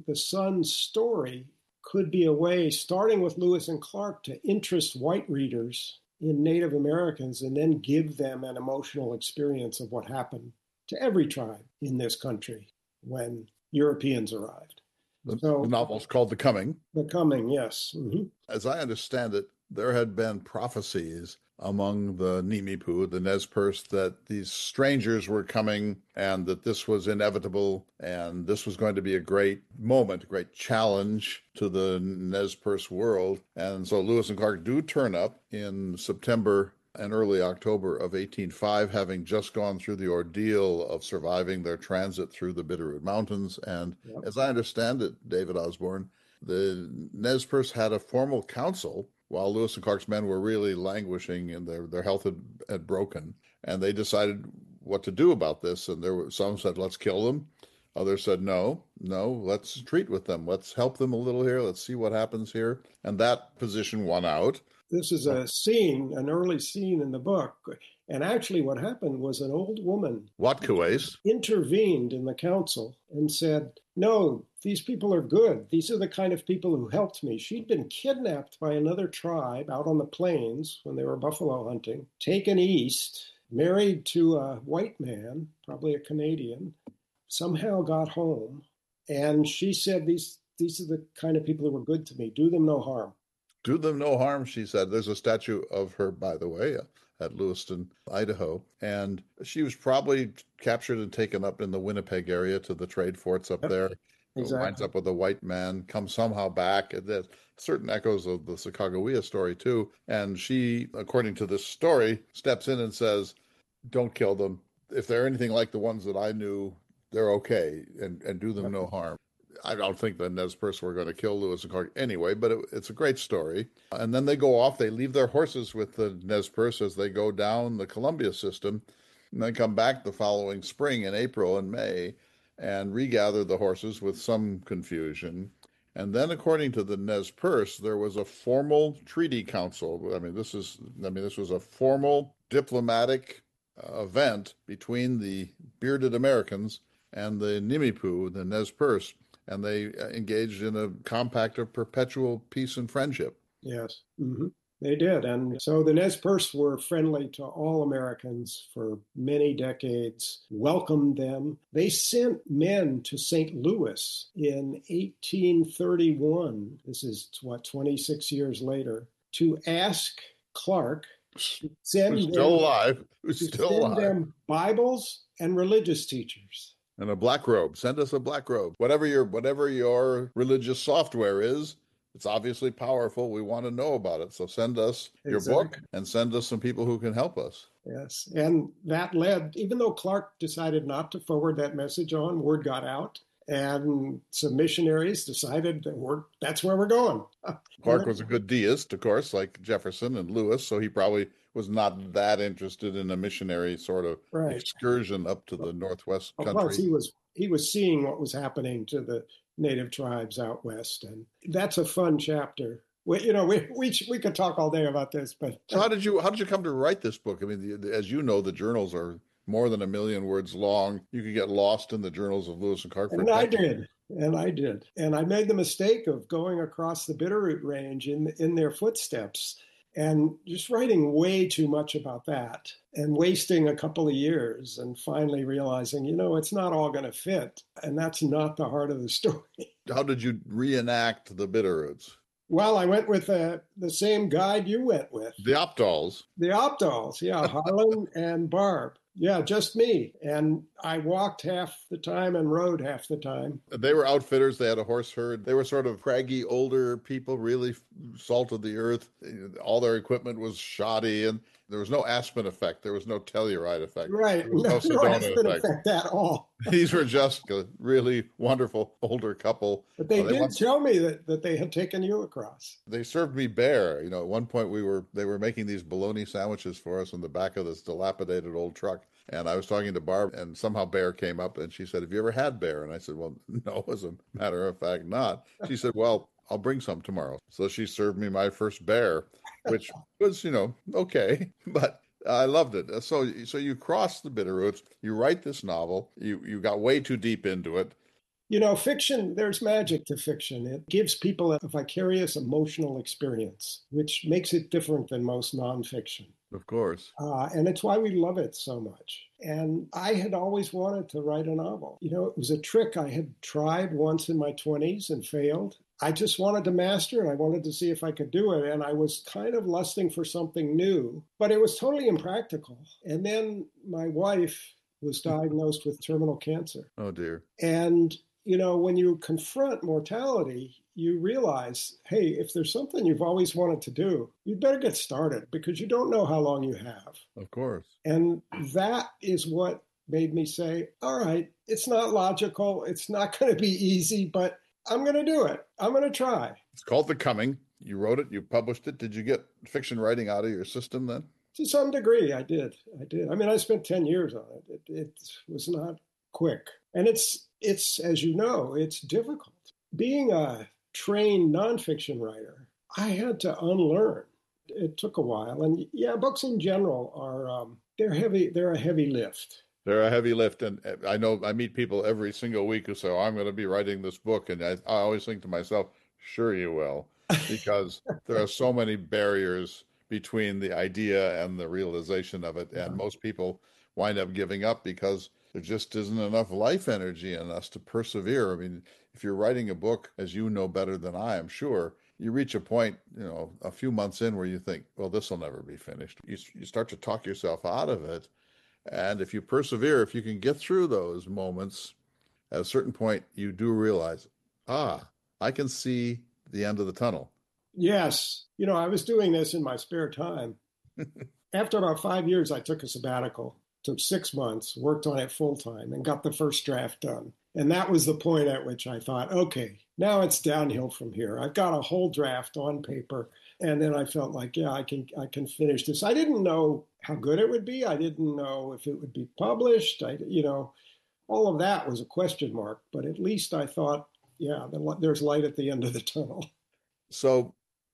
the Sun's story could be a way, starting with Lewis and Clark, to interest white readers in Native Americans and then give them an emotional experience of what happened to every tribe in this country when Europeans arrived. The novel's called The Coming. The Coming, yes. Mm-hmm. As I understand it, there had been prophecies among the Nimipu, the Nez Perce, that these strangers were coming and that this was inevitable and this was going to be a great moment, a great challenge to the Nez Perce world. And so Lewis and Clark do turn up in September and early October of 1805, having just gone through the ordeal of surviving their transit through the Bitterroot Mountains. And as I understand it, David Osborne, the Nez Perce had a formal council while Lewis and Clark's men were really languishing and their health had broken. And they decided what to do about this. And there were some said, let's kill them. Others said, no, let's treat with them. Let's help them a little here. Let's see what happens here. And that position won out. This is a scene, an early scene in the book. And actually what happened was an old woman Watkaways intervened in the council and said, no, these people are good. These are the kind of people who helped me. She'd been kidnapped by another tribe out on the plains when they were buffalo hunting, taken east, married to a white man, probably a Canadian, somehow got home. And she said, these are the kind of people who were good to me. Do them no harm. Do them no harm, she said. There's a statue of her, by the way, at Lewiston, Idaho. And she was probably captured and taken up in the Winnipeg area to the trade forts up there. Exactly. Winds up with a white man, comes somehow back. There's certain echoes of the Sacagawea story, too. And she, according to this story, steps in and says, don't kill them. If they're anything like the ones that I knew, they're okay, and do them no harm. I don't think the Nez Perce were going to kill Lewis and Clark anyway, but it's a great story. And then they go off, they leave their horses with the Nez Perce as they go down the Columbia system, and then come back the following spring in April and May and regather the horses with some confusion. And then, according to the Nez Perce, there was a formal treaty council. This was a formal diplomatic event between the bearded Americans and the Nimipu, the Nez Perce, and they engaged in a compact of perpetual peace and friendship. Yes, they did. And so the Nez Perce were friendly to all Americans for many decades, welcomed them. They sent men to St. Louis in 1831, this is 26 years later, to ask Clark to send them Bibles and religious teachers. And a black robe. Send us a black robe. Whatever your religious software is, it's obviously powerful. We want to know about it. So send us your book and send us some people who can help us. Yes. And that led, even though Clark decided not to forward that message on, word got out. And some missionaries decided that that's where we're going. Clark was a good deist, of course, like Jefferson and Lewis. So he probably was not that interested in a missionary sort of excursion up to the Northwest country. Plus, he was seeing what was happening to the native tribes out west, and that's a fun chapter. We could talk all day about this, but so how did you come to write this book? I mean, as you know, the journals are more than 1 million words long. You could get lost in the journals of Lewis and Clark. And I did. And I made the mistake of going across the Bitterroot Range in their footsteps and just writing way too much about that and wasting a couple of years and finally realizing, it's not all going to fit. And that's not the heart of the story. How did you reenact the Bitterroots? Well, I went with the same guide you went with. The Opdals. Yeah, Harlan and Barb. Yeah, just me. And I walked half the time and rode half the time. They were outfitters. They had a horse herd. They were sort of craggy, older people, really salt of the earth. All their equipment was shoddy, and there was no Aspen effect. There was no Telluride effect. Right. No Aspen effect at all. These were just a really wonderful older couple. But they did tell me that they had taken you across. They served me bear. At one point they were making these bologna sandwiches for us in the back of this dilapidated old truck. And I was talking to Barb, and somehow bear came up, and she said, "Have you ever had bear?" And I said, "Well, no, as a matter of fact, not." She said, "Well, I'll bring some tomorrow." So she served me my first bear, which was, okay, but I loved it. So you cross the Bitterroots, you write this novel, you got way too deep into it. Fiction, there's magic to fiction. It gives people a vicarious emotional experience, which makes it different than most nonfiction. Of course. And it's why we love it so much. And I had always wanted to write a novel. It was a trick I had tried once in my 20s and failed. I just wanted to master it. I wanted to see if I could do it. And I was kind of lusting for something new, but it was totally impractical. And then my wife was diagnosed with terminal cancer. Oh, dear. And when you confront mortality, you realize, hey, if there's something you've always wanted to do, you'd better get started because you don't know how long you have. Of course. And that is what made me say, all right, it's not logical. It's not going to be easy, but I'm going to do it. I'm going to try. It's called The Coming. You wrote it. You published it. Did you get fiction writing out of your system then? To some degree, I did. I mean, I spent 10 years on it. It was not quick. And it's, as you know, it's difficult. Being a trained nonfiction writer, I had to unlearn. It took a while. And yeah, books in general are, they're heavy. They're a heavy lift. They're a heavy lift. And I know I meet people every single week who say, oh, I'm going to be writing this book. And I always think to myself, sure you will, because there are so many barriers between the idea and the realization of it. And most people wind up giving up because there just isn't enough life energy in us to persevere. I mean, if you're writing a book, as you know better than I am sure, you reach a point, a few months in where you think, well, this will never be finished. You start to talk yourself out of it. And if you persevere, if you can get through those moments, at a certain point, you do realize, I can see the end of the tunnel. Yes. I was doing this in my spare time. After about 5 years, I took a sabbatical, took 6 months, worked on it full time, and got the first draft done. And that was the point at which I thought, okay, now it's downhill from here. I've got a whole draft on paper. And then I felt like, yeah, I can finish this. I didn't know how good it would be. I didn't know if it would be published. All of that was a question mark. But at least I thought, yeah, there's light at the end of the tunnel. So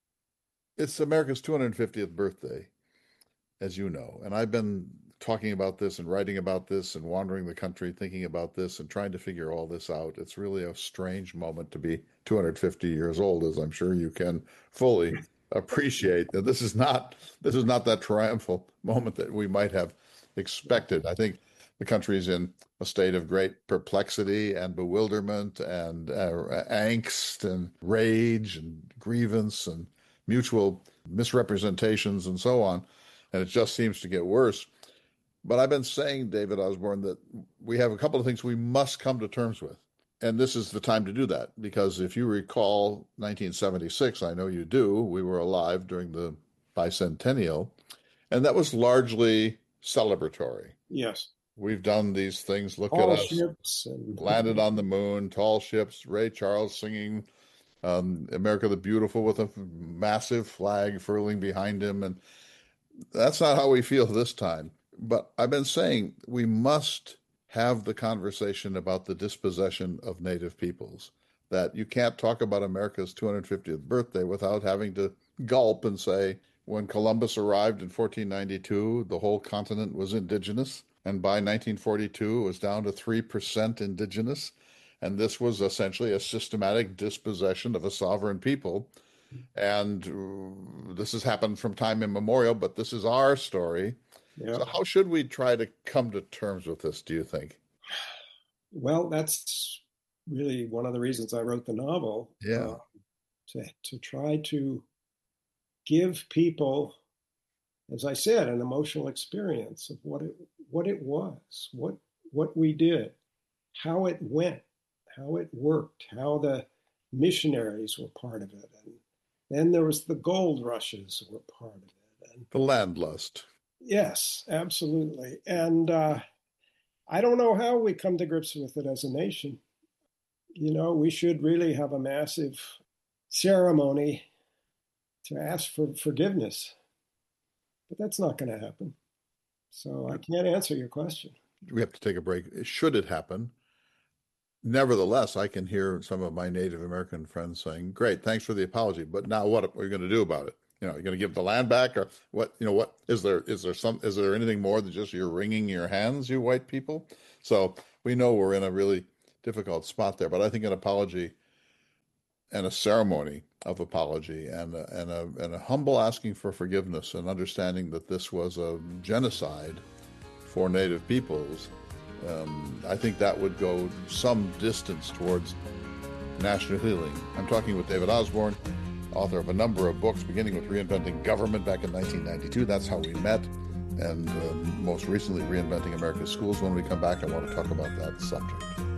it's America's 250th birthday, as you know. And I've been talking about this and writing about this and wandering the country thinking about this and trying to figure all this out. It's really a strange moment to be 250 years old, as I'm sure you can fully appreciate. That this is not that triumphal moment that we might have expected. I think the country is in a state of great perplexity and bewilderment and angst and rage and grievance and mutual misrepresentations and so on. And it just seems to get worse. But I've been saying, David Osborne, that we have a couple of things we must come to terms with. And this is the time to do that, because if you recall 1976, I know you do, we were alive during the bicentennial, and that was largely celebratory. Yes. We've done these things, look Tall at us, ships and landed on the moon, tall ships, Ray Charles singing America the Beautiful with a massive flag furling behind him. And that's not how we feel this time. But I've been saying we must have the conversation about the dispossession of Native peoples, that you can't talk about America's 250th birthday without having to gulp and say, when Columbus arrived in 1492, the whole continent was indigenous. And by 1942, it was down to 3% indigenous. And this was essentially a systematic dispossession of a sovereign people. And this has happened from time immemorial, but this is our story. Yeah. So how should we try to come to terms with this, do you think? Well, that's really one of the reasons I wrote the novel. Yeah. To try to give people, as I said, an emotional experience of what it was, what we did, how it went, how it worked, how the missionaries were part of it. And then there was the gold rushes were part of it. And the landlust. Yes, absolutely. And I don't know how we come to grips with it as a nation. We should really have a massive ceremony to ask for forgiveness. But that's not going to happen. So I can't answer your question. We have to take a break. Should it happen? Nevertheless, I can hear some of my Native American friends saying, great, thanks for the apology. But now what are you going to do about it? You're going to give the land back, or what? What is there anything more than just you're wringing your hands, you white people? So we know we're in a really difficult spot there. But I think an apology and a ceremony of apology and a humble asking for forgiveness and understanding that this was a genocide for Native peoples, I think that would go some distance towards national healing. I'm talking with David Osborne, author of a number of books, beginning with Reinventing Government back in 1992. That's how we met. And most recently, Reinventing America's Schools. When we come back, I want to talk about that subject.